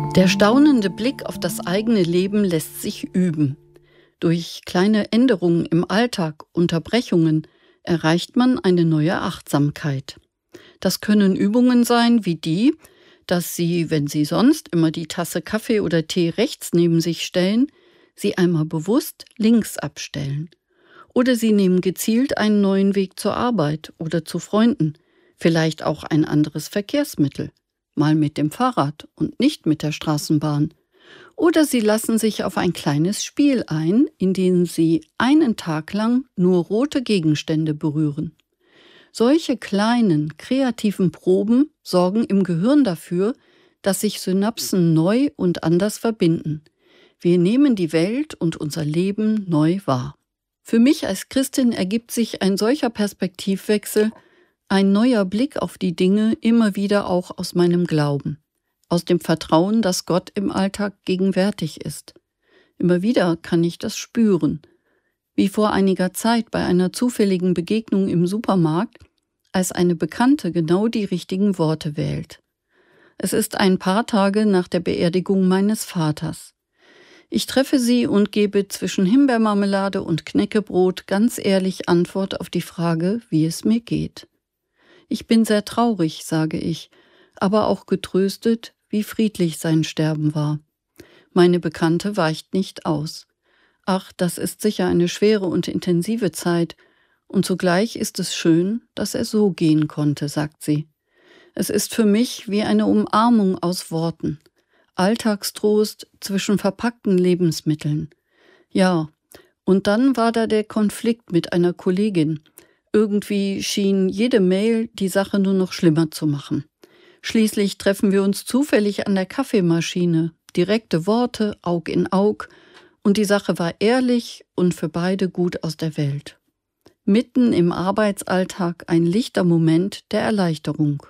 Der staunende Blick auf das eigene Leben lässt sich üben. Durch kleine Änderungen im Alltag, Unterbrechungen, erreicht man eine neue Achtsamkeit. Das können Übungen sein wie die, dass Sie, wenn Sie sonst immer die Tasse Kaffee oder Tee rechts neben sich stellen, sie einmal bewusst links abstellen. Oder Sie nehmen gezielt einen neuen Weg zur Arbeit oder zu Freunden, vielleicht auch ein anderes Verkehrsmittel. Mal mit dem Fahrrad und nicht mit der Straßenbahn. Oder Sie lassen sich auf ein kleines Spiel ein, in dem Sie einen Tag lang nur rote Gegenstände berühren. Solche kleinen, kreativen Proben sorgen im Gehirn dafür, dass sich Synapsen neu und anders verbinden. Wir nehmen die Welt und unser Leben neu wahr. Für mich als Christin ergibt sich ein solcher Perspektivwechsel, ein neuer Blick auf die Dinge immer wieder auch aus meinem Glauben, aus dem Vertrauen, dass Gott im Alltag gegenwärtig ist. Immer wieder kann ich das spüren, wie vor einiger Zeit bei einer zufälligen Begegnung im Supermarkt, als eine Bekannte genau die richtigen Worte wählt. Es ist ein paar Tage nach der Beerdigung meines Vaters. Ich treffe sie und gebe zwischen Himbeermarmelade und Knäckebrot ganz ehrlich Antwort auf die Frage, wie es mir geht. Ich bin sehr traurig, sage ich, aber auch getröstet, wie friedlich sein Sterben war. Meine Bekannte weicht nicht aus. Ach, das ist sicher eine schwere und intensive Zeit, und zugleich ist es schön, dass er so gehen konnte, sagt sie. Es ist für mich wie eine Umarmung aus Worten, Alltagstrost zwischen verpackten Lebensmitteln. Ja, und dann war da der Konflikt mit einer Kollegin. Irgendwie schien jede Mail die Sache nur noch schlimmer zu machen. Schließlich treffen wir uns zufällig an der Kaffeemaschine, direkte Worte, Aug in Aug, und die Sache war ehrlich und für beide gut aus der Welt. Mitten im Arbeitsalltag ein lichter Moment der Erleichterung.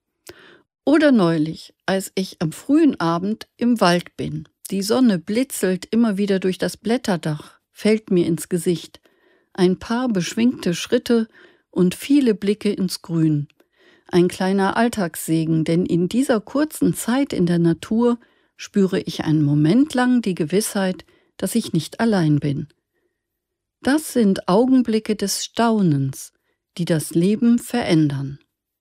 Oder neulich, als ich am frühen Abend im Wald bin. Die Sonne blitzelt immer wieder durch das Blätterdach, fällt mir ins Gesicht. Ein paar beschwingte Schritte und viele Blicke ins Grün. Ein kleiner Alltagssegen, denn in dieser kurzen Zeit in der Natur spüre ich einen Moment lang die Gewissheit, dass ich nicht allein bin. Das sind Augenblicke des Staunens, die das Leben verändern.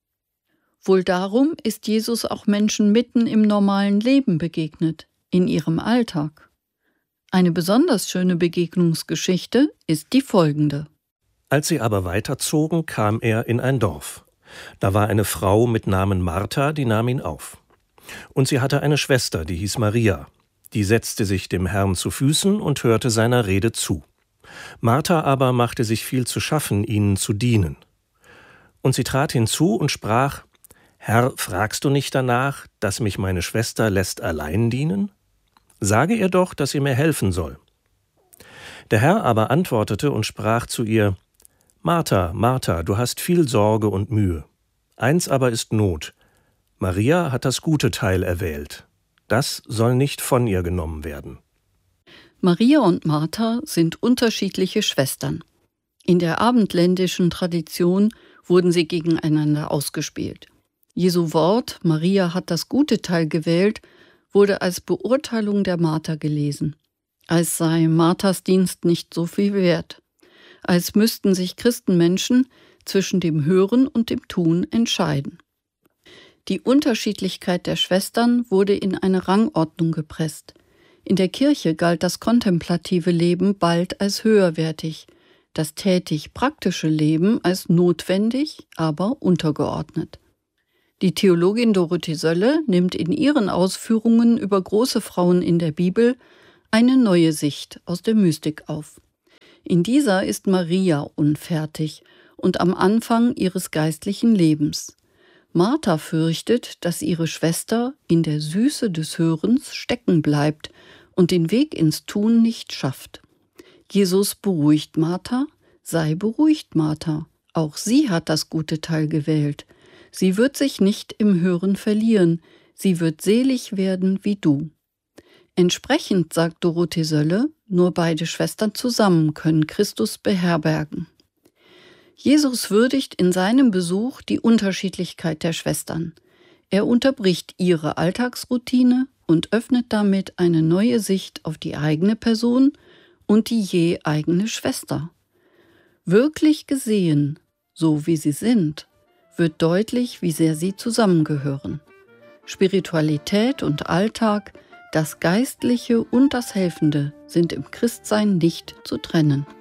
Wohl darum ist Jesus auch Menschen mitten im normalen Leben begegnet, in ihrem Alltag. Eine besonders schöne Begegnungsgeschichte ist die folgende. Als sie aber weiterzogen, kam er in ein Dorf. Da war eine Frau mit Namen Martha, die nahm ihn auf. Und sie hatte eine Schwester, die hieß Maria. Die setzte sich dem Herrn zu Füßen und hörte seiner Rede zu. Martha aber machte sich viel zu schaffen, ihnen zu dienen. Und sie trat hinzu und sprach: Herr, fragst du nicht danach, dass mich meine Schwester lässt allein dienen? Sage ihr doch, dass sie mir helfen soll. Der Herr aber antwortete und sprach zu ihr: Martha, Martha, du hast viel Sorge und Mühe. Eins aber ist Not. Maria hat das gute Teil erwählt. Das soll nicht von ihr genommen werden. Maria und Martha sind unterschiedliche Schwestern. In der abendländischen Tradition wurden sie gegeneinander ausgespielt. Jesu Wort, Maria hat das gute Teil gewählt, wurde als Beurteilung der Martha gelesen, als sei Marthas Dienst nicht so viel wert, als müssten sich Christenmenschen zwischen dem Hören und dem Tun entscheiden. Die Unterschiedlichkeit der Schwestern wurde in eine Rangordnung gepresst. In der Kirche galt das kontemplative Leben bald als höherwertig, das tätig-praktische Leben als notwendig, aber untergeordnet. Die Theologin Dorothee Sölle nimmt in ihren Ausführungen über große Frauen in der Bibel eine neue Sicht aus der Mystik auf. In dieser ist Maria unfertig und am Anfang ihres geistlichen Lebens. Martha fürchtet, dass ihre Schwester in der Süße des Hörens stecken bleibt und den Weg ins Tun nicht schafft. Jesus beruhigt Martha: Sei beruhigt, Martha, auch sie hat das gute Teil gewählt. Sie wird sich nicht im Hören verlieren, sie wird selig werden wie du. Entsprechend, sagt Dorothee Sölle, nur beide Schwestern zusammen können Christus beherbergen. Jesus würdigt in seinem Besuch die Unterschiedlichkeit der Schwestern. Er unterbricht ihre Alltagsroutine und öffnet damit eine neue Sicht auf die eigene Person und die je eigene Schwester. Wirklich gesehen, so wie sie sind, wird deutlich, wie sehr sie zusammengehören. Spiritualität und Alltag, das Geistliche und das Helfende sind im Christsein nicht zu trennen.